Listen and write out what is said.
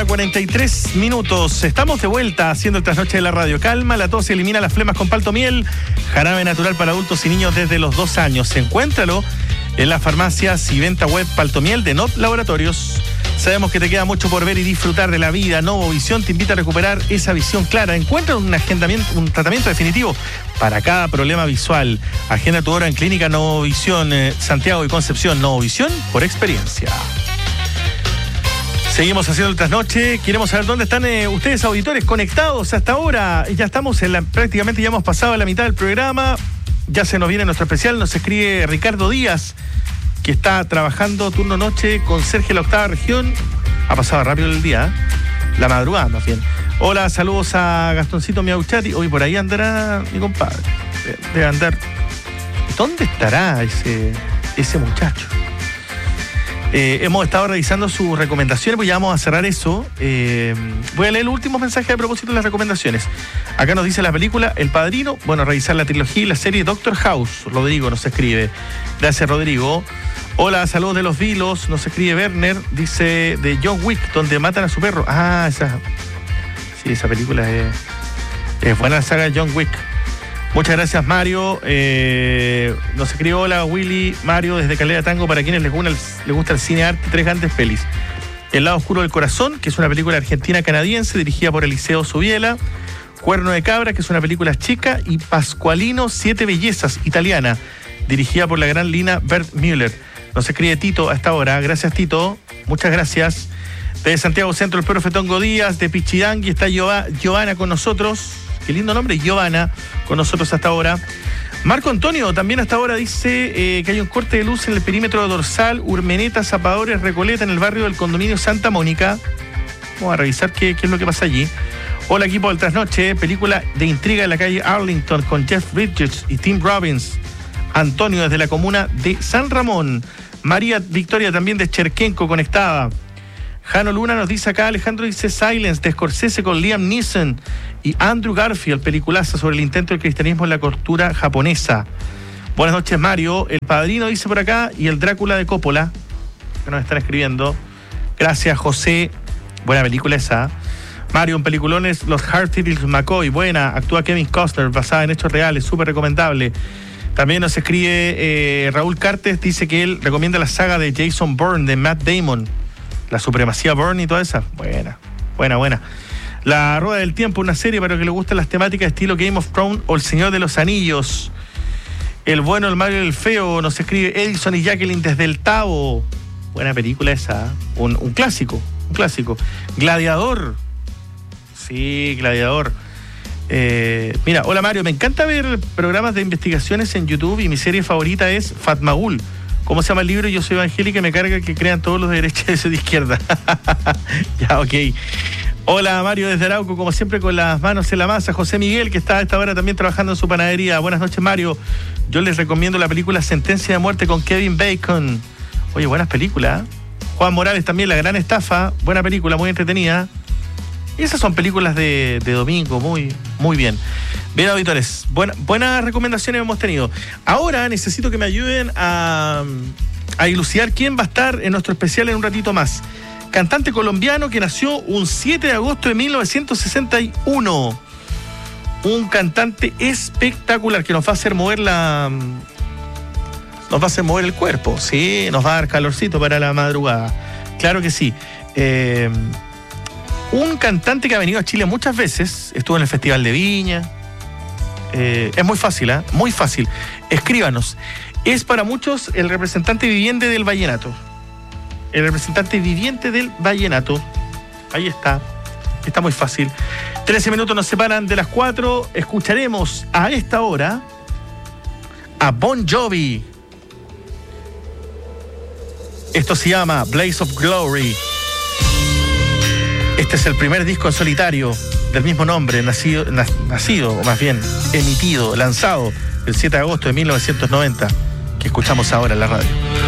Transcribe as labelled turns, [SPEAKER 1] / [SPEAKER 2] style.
[SPEAKER 1] 8:43. Estamos de vuelta haciendo el trasnoche de la radio. Calma la tos y elimina las flemas con Palto Miel. Jarabe natural para adultos y niños desde los 2 años. Encuéntralo en las farmacias y venta web Palto Miel de NOP Laboratorios. Sabemos que te queda mucho por ver y disfrutar de la vida. Novovisión te invita a recuperar esa visión clara. Encuentra un tratamiento definitivo para cada problema visual. Agenda tu hora en Clínica Novovisión Santiago y Concepción. Novovisión por experiencia. Seguimos haciendo el trasnoche. Queremos saber dónde están ustedes, auditores, conectados hasta ahora. Ya estamos prácticamente ya hemos pasado la mitad del programa. Ya se nos viene nuestro especial. Nos escribe Ricardo Díaz, que está trabajando turno noche con Sergio la octava región. Ha pasado rápido el día, la madrugada más bien. Hola, saludos a Gastoncito Miauchati. Hoy por ahí andará mi compadre. Debe andar. ¿Dónde estará ese muchacho? Hemos estado revisando sus recomendaciones, pues ya vamos a cerrar eso. Voy a leer los últimos mensajes a propósito de las recomendaciones. Acá nos dice la película El Padrino. Bueno, revisar la trilogía y la serie Doctor House. Rodrigo nos escribe. Gracias, Rodrigo. Hola, saludos de Los Vilos. Nos escribe Werner. Dice de John Wick, donde matan a su perro. Ah, esa película es buena, la saga de John Wick. Muchas gracias, Mario. Nos escribió hola, Willy, Mario, desde Calera Tango, para quienes les gusta el cine arte, 3 grandes pelis. El lado oscuro del corazón, que es una película argentina-canadiense dirigida por Eliseo Subiela. Cuerno de cabra, que es una película chica. Y Pascualino, 7 bellezas, italiana, dirigida por la gran Lina Wertmüller. Nos escribe Tito a esta hora. Gracias, Tito. Muchas gracias. De Santiago Centro, el profe Tongo Díaz. De Pichidangui está Giovanna con nosotros. Qué lindo nombre, Giovanna, con nosotros hasta ahora. Marco Antonio también hasta ahora dice que hay un corte de luz en el perímetro dorsal, Urmeneta, Zapadores, Recoleta, en el barrio del condominio Santa Mónica. Vamos a revisar qué es lo que pasa allí. Hola, equipo del Trasnoche, película de intriga en la calle Arlington con Jeff Bridges y Tim Robbins. Antonio desde la comuna de San Ramón. María Victoria también de Cherquenco conectada. Jano Luna nos dice acá, Alejandro dice Silence de Scorsese con Liam Neeson y Andrew Garfield, peliculaza sobre el intento del cristianismo en la cultura japonesa. Buenas noches, Mario. El Padrino dice por acá y el Drácula de Coppola, que nos están escribiendo. Gracias, José. Buena película esa. Mario, en peliculones Los Heartbeat y McCoy. Buena. Actúa Kevin Costner, basada en hechos reales. Súper recomendable. También nos escribe Raúl Cartes, dice que él recomienda la saga de Jason Bourne, de Matt Damon. La supremacía Bourne y toda esa. Buena. La Rueda del Tiempo, una serie para los que les gustan las temáticas estilo Game of Thrones o El Señor de los Anillos. El bueno, el malo y el feo. Nos escribe Edison y Jacqueline desde el Tavo. Buena película esa. Un clásico. Gladiador. Sí, Gladiador. Mira, hola Mario, me encanta ver programas de investigaciones en YouTube y mi serie favorita es Fatmagul. ¿Cómo se llama el libro? Yo soy evangélica y me carga que crean todos los de derecha y de izquierda. Ya, ok. Hola Mario desde Arauco, como siempre con las manos en la masa. José Miguel, que está a esta hora también trabajando en su panadería. Buenas noches, Mario. Yo les recomiendo la película Sentencia de Muerte con Kevin Bacon. Oye, buenas películas, ¿eh? Juan Morales también, La Gran Estafa. Buena película, muy entretenida. Y esas son películas de domingo, muy bien. Bien, auditores, buenas recomendaciones hemos tenido. Ahora necesito que me ayuden a dilucidar quién va a estar en nuestro especial en un ratito más. Cantante colombiano que nació un 7 de agosto de 1961. Un cantante espectacular que nos va a hacer mover el cuerpo, sí, nos va a dar calorcito para la madrugada. Claro que sí. Un cantante que ha venido a Chile muchas veces, estuvo en el Festival de Viña. Es muy fácil, muy fácil. Escríbanos. Es para muchos el representante viviente del vallenato. El representante viviente del vallenato. Ahí está. Está muy fácil. 13 minutos nos separan de las 4. Escucharemos a esta hora a Bon Jovi. Esto se llama Blaze of Glory. Este es el primer disco en solitario del mismo nombre, nacido, o más bien emitido, lanzado el 7 de agosto de 1990, que escuchamos ahora en la radio.